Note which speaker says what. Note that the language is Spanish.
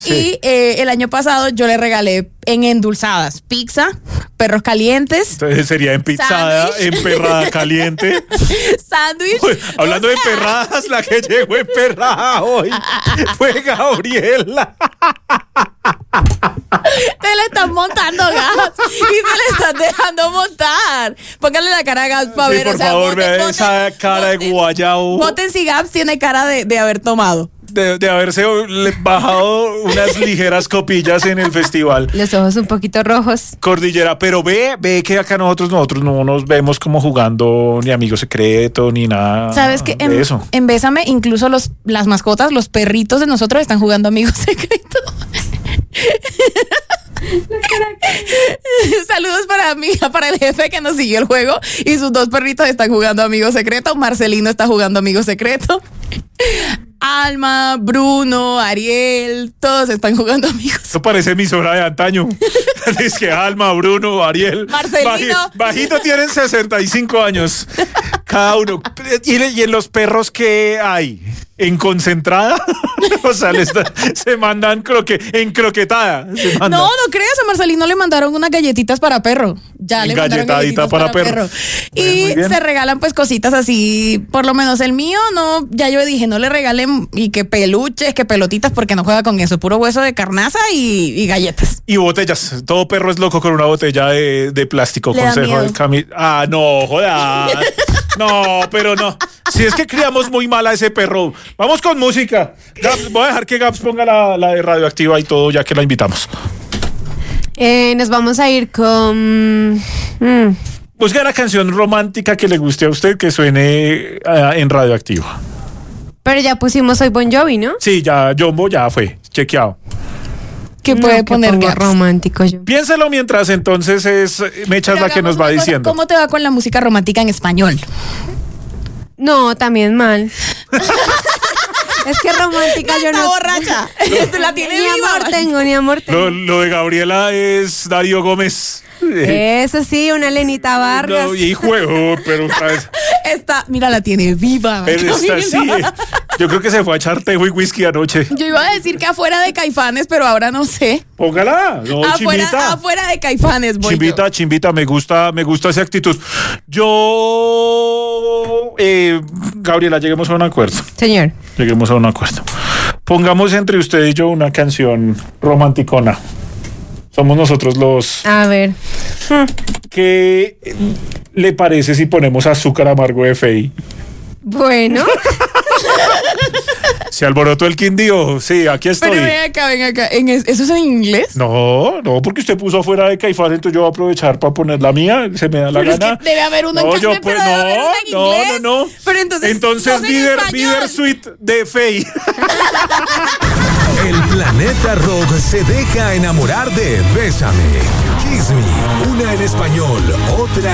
Speaker 1: Sí.
Speaker 2: Y el año pasado yo le regalé en endulzadas pizza, perros calientes.
Speaker 1: Entonces sería empizada,
Speaker 2: Sándwich.
Speaker 1: emperrada caliente.
Speaker 2: Sándwich.
Speaker 1: Uy, hablando de emperradas, la que llegó emperrada hoy fue Gabriela.
Speaker 2: Te le están montando gas y te le están dejando montar. Póngale la cara a Gaps para
Speaker 1: Sí,
Speaker 2: ver.
Speaker 1: por favor, vea esa cara de guayabo.
Speaker 2: Voten si Gaps tiene cara de haber tomado.
Speaker 1: De haberse bajado unas ligeras copillas en el festival.
Speaker 3: Los ojos un poquito rojos.
Speaker 1: Cordillera, pero ve que acá nosotros no nos vemos como jugando ni Amigo Secreto ni nada.
Speaker 2: ¿Sabes qué?
Speaker 1: de eso.
Speaker 2: En Bésame, incluso las mascotas, los perritos de nosotros están jugando Amigo Secreto. Saludos para el jefe que nos siguió el juego y sus 2 perritos están jugando Amigo Secreto. Marcelino está jugando Amigo Secreto. Alma, Bruno, Ariel, todos están jugando amigos.
Speaker 1: Eso parece emisora de antaño. Es que Alma, Bruno, Ariel,
Speaker 2: Marcelino.
Speaker 1: Bajito tienen 65 años. Cada uno. ¿Y en los perros qué hay? ¿En concentrada? O sea, se mandan en croquetada.
Speaker 2: No creas, a Marcelino le mandaron unas galletitas para perro. Ya le mandaron
Speaker 1: Galletadita
Speaker 2: galletitas
Speaker 1: para perro.
Speaker 2: Y
Speaker 1: Muy bien.
Speaker 2: se regalan pues cositas así, por lo menos el mío, no, ya yo dije, no le regalen y que peluches, que pelotitas, porque no juega con eso, puro hueso de carnaza y galletas.
Speaker 1: Y botellas. Todo perro es loco con una botella de plástico.
Speaker 2: Le da
Speaker 1: Consejo
Speaker 2: miedo.
Speaker 1: del Cami. Ah, no, jodas. No, pero no. Si es que criamos muy mal a ese perro. Vamos con música. Gaps, voy a dejar que Gaps ponga la de Radioactiva y todo, ya que la invitamos.
Speaker 3: Nos vamos a ir con...
Speaker 1: Busca la canción romántica que le guste a usted que suene en Radioactiva.
Speaker 3: Pero ya pusimos Soy Bon Jovi, ¿no?
Speaker 1: Sí, ya, Jumbo ya fue. Chequeado.
Speaker 2: ¿Qué
Speaker 3: No,
Speaker 2: puede
Speaker 3: que
Speaker 2: poner
Speaker 3: pongo
Speaker 2: Gaps?
Speaker 3: romántico yo.
Speaker 1: Piénselo mientras entonces es Mechas la que nos va diciendo.
Speaker 2: ¿Cómo te va con la música romántica en español?
Speaker 3: No, también mal. Es que romántica yo
Speaker 2: Está
Speaker 3: no...
Speaker 2: borracha. La tiene
Speaker 3: Ni
Speaker 2: viva.
Speaker 3: amor tengo, ni amor tengo.
Speaker 1: Lo de Gabriela es Darío Gómez.
Speaker 3: Eso sí, una Lenita Vargas.
Speaker 1: No, y juego, pero
Speaker 2: Mira, la tiene viva.
Speaker 1: esta sí. Yo creo que se fue a echar tejo y whisky anoche.
Speaker 2: Yo iba a decir que afuera de Caifanes, pero ahora no sé.
Speaker 1: Póngala. No, Chimbita.
Speaker 2: Afuera de Caifanes, voy
Speaker 1: Chimbita, me gusta esa actitud. Gabriela, lleguemos a un acuerdo.
Speaker 3: Señor.
Speaker 1: Lleguemos a un acuerdo. Pongamos entre usted y yo una canción romanticona. Somos nosotros los...
Speaker 3: A ver.
Speaker 1: ¿Qué le parece si ponemos Azúcar Amargo de Fey?
Speaker 3: Bueno.
Speaker 1: Se alborotó el Quindío. Sí, aquí estoy.
Speaker 2: Pero ven acá. ¿Eso es en inglés?
Speaker 1: No, porque usted puso afuera de Caifanes, entonces yo voy a aprovechar para poner la mía, se me da la
Speaker 2: Pero
Speaker 1: gana.
Speaker 2: es que debe haber uno en castellano, pero debe haber uno en inglés.
Speaker 1: No.
Speaker 2: Pero entonces
Speaker 1: Bitter Sweet de Fey.
Speaker 4: El planeta rock se deja enamorar de Bésame, Kiss Me, una en español, otra